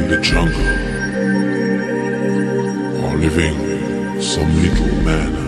in the jungle or living some little man